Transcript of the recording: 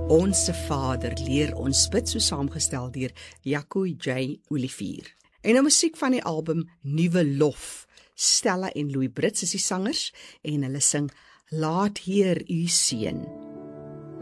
Onse Vader leer ons bid, so saamgestel deur Jaco J. Olivier. En nou musiek van die album Nuwe Lof. Stella en Louis Brits is die sangers en hulle sing Laat Heer U seën.